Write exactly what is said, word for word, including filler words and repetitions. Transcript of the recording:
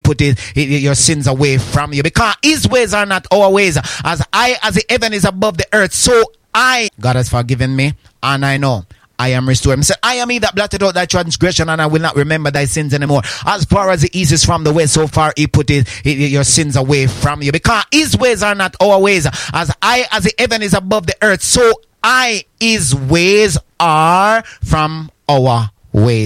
put it, it, your sins away from you. Because his ways are not our ways. As I, as the heaven is above the earth, so I, God has forgiven me, and I know I am restored. He said, I am he that blotted out thy transgression, and I will not remember thy sins anymore. As far as the east is from the west, so far he put it, it, your sins away from you. Because his ways are not our ways. As I, as the heaven is above the earth, so I, his ways are from our ways.